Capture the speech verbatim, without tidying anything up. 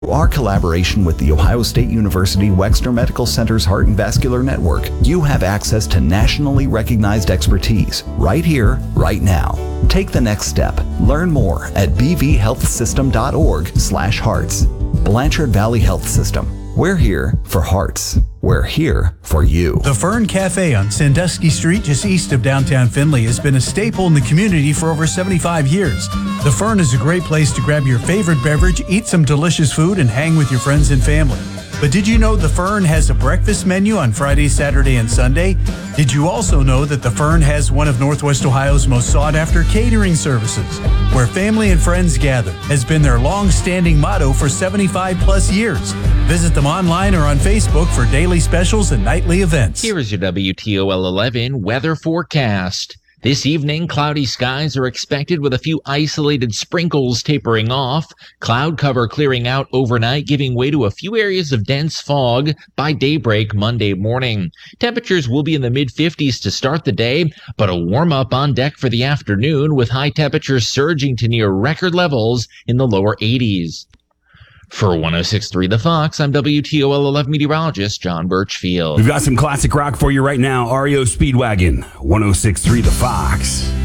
Our collaboration with The Ohio State University Wexner Medical Center's Heart and Vascular Network, you have access to nationally recognized expertise right here, right now. Take the next step. Learn more at b v health system dot org slash hearts. Blanchard Valley Health System. We're here for hearts. We're here for you. The Fern Cafe on Sandusky Street, just east of downtown Findlay, has been a staple in the community for over seventy-five years. The Fern is a great place to grab your favorite beverage, eat some delicious food, and hang with your friends and family. But did you know the Fern has a breakfast menu on Friday, Saturday, and Sunday? Did you also know that the Fern has one of Northwest Ohio's most sought-after catering services, where family and friends gather, has been their long-standing motto for seventy-five plus years. Visit them online or on Facebook for daily specials and nightly events. Here is your W T O L eleven weather forecast. This evening, cloudy skies are expected with a few isolated sprinkles tapering off. Cloud cover clearing out overnight, giving way to a few areas of dense fog by daybreak Monday morning. Temperatures will be in the mid fifties to start the day, but a warm up on deck for the afternoon, with high temperatures surging to near record levels in the lower eighties. For one oh six point three The Fox, I'm W T O L eleven meteorologist John Birchfield. We've got some classic rock for you right now. R E O Speedwagon, one oh six point three The Fox.